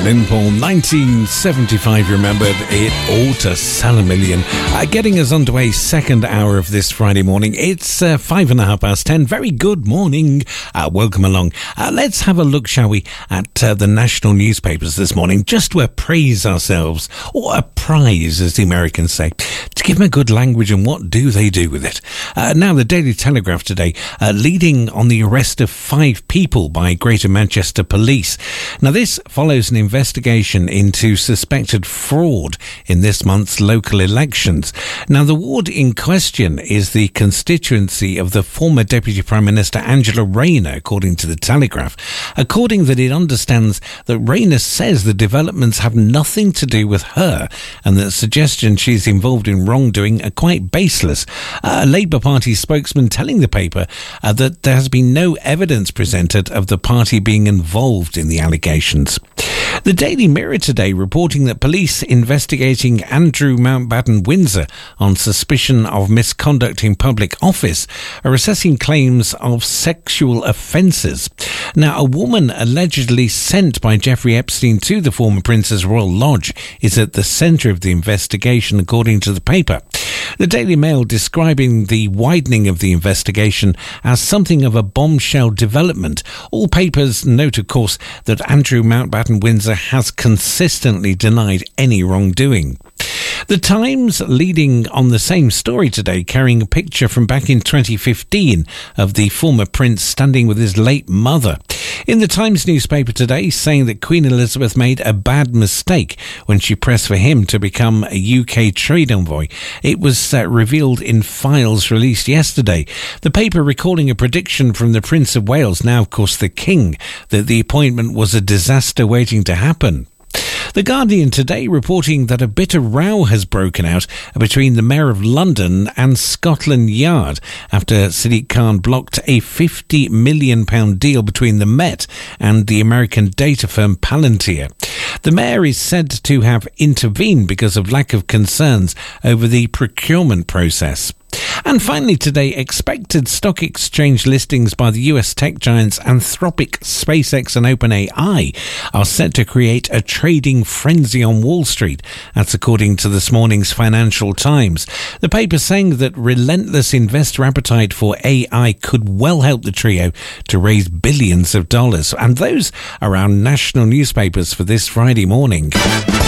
Lynn Paul, 1975, remembered it all to sell a million. Getting us underway, second hour of this Friday morning. It's 10:05. Very good morning. Welcome along. Let's have a look, shall we, at the national newspapers this morning, just to appraise ourselves, or apprise, as the Americans say, to give them a good language and what do they do with it. Now, the Daily Telegraph today, leading on the arrest of 5 people by Greater Manchester Police. Now, this follows an investigation into suspected fraud in this month's local elections. Now, the ward in question is the constituency of the former Deputy Prime Minister Angela Rayner, according to the Telegraph. According that it understands that Rayner says the developments have nothing to do with her and that suggestions she's involved in wrongdoing are quite baseless. A Labour Party spokesman telling the paper that there has been no evidence presented of the party being involved in the allegations. The Daily Mirror today reporting that police investigating Andrew Mountbatten Windsor on suspicion of misconduct in public office are assessing claims of sexual offences. Now, a woman allegedly sent by Jeffrey Epstein to the former Prince's Royal Lodge is at the centre of the investigation, according to the paper. The Daily Mail describing the widening of the investigation as something of a bombshell development. All papers note, of course, that Andrew Mountbatten Windsor has consistently denied any wrongdoing. The Times leading on the same story today, carrying a picture from back in 2015 of the former prince standing with his late mother. In the Times newspaper today, saying that Queen Elizabeth made a bad mistake when she pressed for him to become a UK trade envoy. It was revealed in files released yesterday. The paper recalling a prediction from the Prince of Wales, now of course the King, that the appointment was a disaster waiting to happen. The Guardian today reporting that a bitter row has broken out between the Mayor of London and Scotland Yard after Sadiq Khan blocked a £50 million deal between the Met and the American data firm Palantir. The Mayor is said to have intervened because of lack of concerns over the procurement process. And finally today, expected stock exchange listings by the US tech giants Anthropic, SpaceX and OpenAI are set to create a trading frenzy on Wall Street. That's according to this morning's Financial Times. The paper saying that relentless investor appetite for AI could well help the trio to raise billions of dollars. And those are our national newspapers for this Friday morning.